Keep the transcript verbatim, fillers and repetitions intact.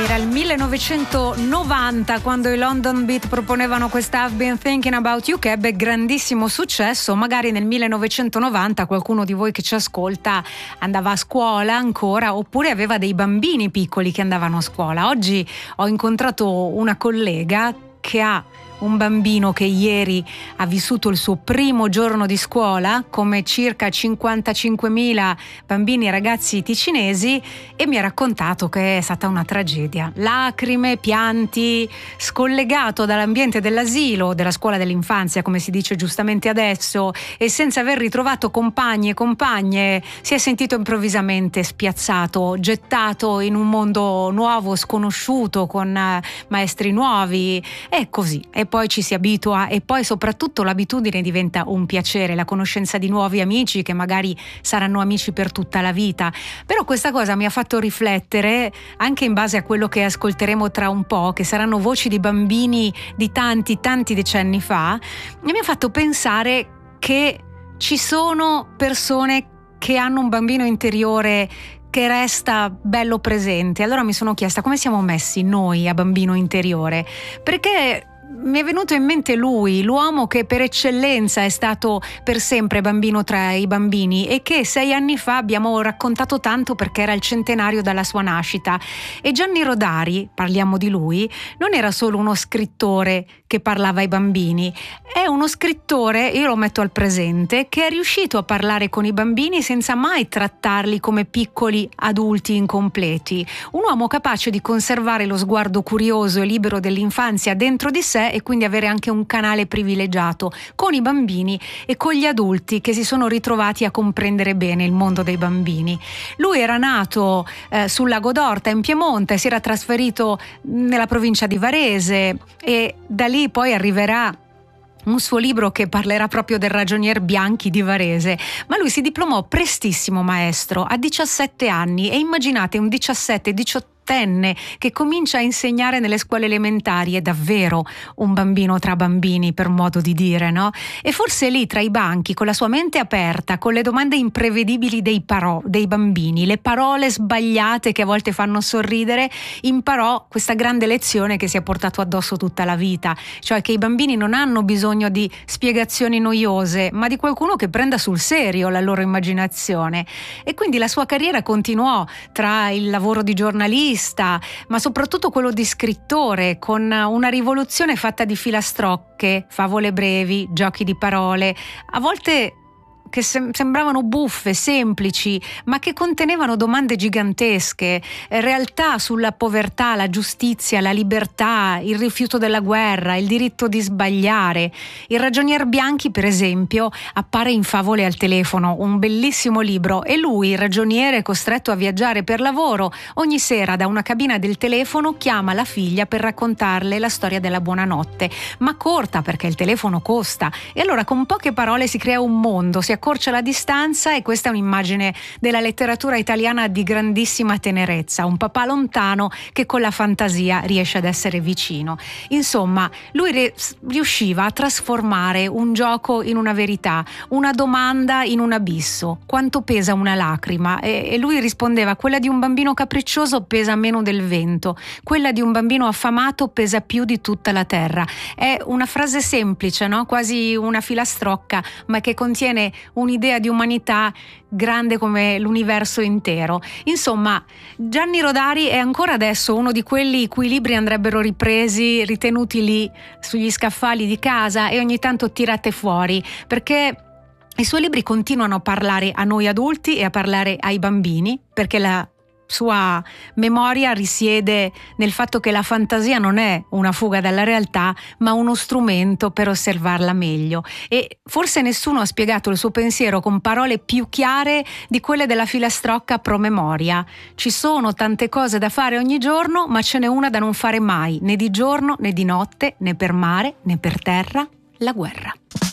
Era il millenovecentonovanta quando i London Beat proponevano questa I've Been Thinking About You, che ebbe grandissimo successo. Magari nel millenovecentonovanta qualcuno di voi che ci ascolta andava a scuola ancora, oppure aveva dei bambini piccoli che andavano a scuola. Oggi ho incontrato una collega che ha un bambino che ieri ha vissuto il suo primo giorno di scuola, come circa cinquantacinquemila bambini e ragazzi ticinesi, e mi ha raccontato che è stata una tragedia. Lacrime, pianti, scollegato dall'ambiente dell'asilo, della scuola dell'infanzia, come si dice giustamente adesso, e senza aver ritrovato compagni e compagne, si è sentito improvvisamente spiazzato, gettato in un mondo nuovo, sconosciuto, con maestri nuovi. È così. E poi ci si abitua, e poi soprattutto l'abitudine diventa un piacere, la conoscenza di nuovi amici che magari saranno amici per tutta la vita. Però questa cosa mi ha fatto riflettere, anche in base a quello che ascolteremo tra un po', che saranno voci di bambini di tanti tanti decenni fa, e mi ha fatto pensare che ci sono persone che hanno un bambino interiore che resta bello presente. Allora mi sono chiesta come siamo messi noi a bambino interiore, perché mi è venuto in mente lui, l'uomo che per eccellenza è stato per sempre bambino tra i bambini, e che sei anni fa abbiamo raccontato tanto perché era il centenario dalla sua nascita. E Gianni Rodari, parliamo di lui, non era solo uno scrittore che parlava ai bambini, è uno scrittore, io lo metto al presente, che è riuscito a parlare con i bambini senza mai trattarli come piccoli adulti incompleti. Un uomo capace di conservare lo sguardo curioso e libero dell'infanzia dentro di sé, e quindi avere anche un canale privilegiato con i bambini e con gli adulti che si sono ritrovati a comprendere bene il mondo dei bambini. Lui era nato eh, sul Lago d'Orta in Piemonte, si era trasferito nella provincia di Varese, e da lì poi arriverà un suo libro che parlerà proprio del ragionier Bianchi di Varese. Ma lui si diplomò prestissimo maestro a diciassette anni, e immaginate un diciassette diciotto che comincia a insegnare nelle scuole elementari. È davvero un bambino tra bambini, per modo di dire, no? E forse lì tra i banchi, con la sua mente aperta, con le domande imprevedibili dei, paro- dei bambini, le parole sbagliate che a volte fanno sorridere, imparò questa grande lezione che si è portato addosso tutta la vita, cioè che i bambini non hanno bisogno di spiegazioni noiose, ma di qualcuno che prenda sul serio la loro immaginazione. E quindi la sua carriera continuò tra il lavoro di giornalista, ma soprattutto quello di scrittore, con una rivoluzione fatta di filastrocche, favole brevi, giochi di parole, a volte che sem- sembravano buffe, semplici, ma che contenevano domande gigantesche, realtà sulla povertà, la giustizia, la libertà, il rifiuto della guerra, il diritto di sbagliare. Il ragionier Bianchi, per esempio, appare in Favole al telefono, un bellissimo libro, e lui, il ragioniere costretto a viaggiare per lavoro, ogni sera da una cabina del telefono chiama la figlia per raccontarle la storia della buonanotte, ma corta perché il telefono costa, e allora con poche parole si crea un mondo, si accorcia la distanza, e questa è un'immagine della letteratura italiana di grandissima tenerezza, un papà lontano che con la fantasia riesce ad essere vicino. Insomma, lui re- riusciva a trasformare un gioco in una verità, una domanda in un abisso. Quanto pesa una lacrima? E, e lui rispondeva: quella di un bambino capriccioso pesa meno del vento, quella di un bambino affamato pesa più di tutta la terra. È una frase semplice, no? Quasi una filastrocca, ma che contiene un'idea di umanità grande come l'universo intero. Insomma, Gianni Rodari è ancora adesso uno di quelli i cui libri andrebbero ripresi, ritenuti lì sugli scaffali di casa e ogni tanto tirate fuori, perché i suoi libri continuano a parlare a noi adulti e a parlare ai bambini, perché la sua memoria risiede nel fatto che la fantasia non è una fuga dalla realtà, ma uno strumento per osservarla meglio. E forse nessuno ha spiegato il suo pensiero con parole più chiare di quelle della filastrocca promemoria. Ci sono tante cose da fare ogni giorno, ma ce n'è una da non fare mai, né di giorno né di notte, né per mare né per terra: la guerra.